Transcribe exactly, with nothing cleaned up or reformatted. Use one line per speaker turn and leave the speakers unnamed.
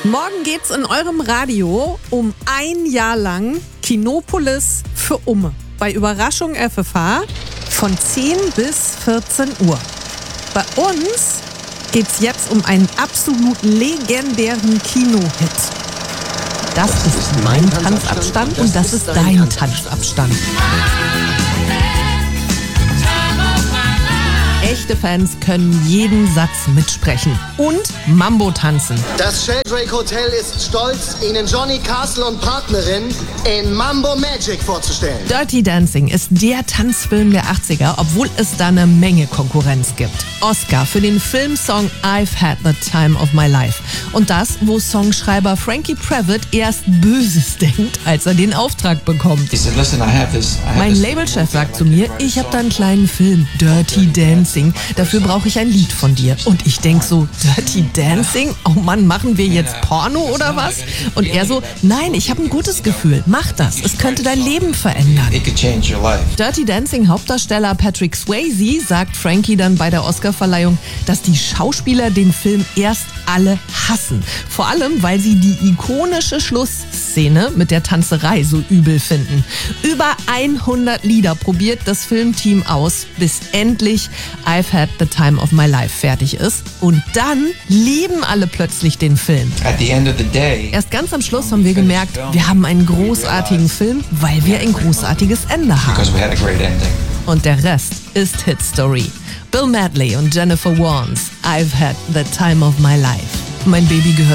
Morgen geht's in eurem Radio um ein Jahr lang Kinopolis für Umme. Bei Überraschung F F H von zehn bis vierzehn Uhr. Bei uns geht's jetzt um einen absolut legendären Kinohit. Das ist mein Tanzabstand und das ist dein Tanzabstand. Echte Fans können jeden Satz mitsprechen und Mambo tanzen.
Das Sheldrake Hotel ist stolz, Ihnen Johnny Castle und Partnerin in Mambo Magic vorzustellen.
Dirty Dancing ist der Tanzfilm der achtziger, obwohl es da eine Menge Konkurrenz gibt. Oscar für den Filmsong I've Had the Time of My Life. Und das, wo Songschreiber Frankie Previtt erst Böses denkt, als er den Auftrag bekommt. Mein Labelchef sagt zu mir, ich habe da einen kleinen Film, Dirty Dancing. Dafür brauche ich ein Lied von dir. Und ich denk so, Dirty Dancing? Oh Mann, machen wir jetzt Porno oder was? Und er so, nein, ich habe ein gutes Gefühl. Mach das. Es könnte dein Leben verändern. Dirty Dancing Hauptdarsteller Patrick Swayze sagt Frankie dann bei der Oscarverleihung, dass die Schauspieler den Film erst alle hassen. Vor allem, weil sie die ikonische Schlussszene mit der Tanzerei so übel finden. Über hundert Lieder probiert das Filmteam aus, bis endlich I've Had the Time of My Life fertig ist. Und dann lieben alle plötzlich den Film. Erst ganz am Schluss haben wir gemerkt, wir haben einen großartigen Film, weil wir ein großartiges Ende haben. Und der Rest ist Hit Story. Bill Medley und Jennifer Warnes, I've Had the Time of My Life. Mein Baby gehört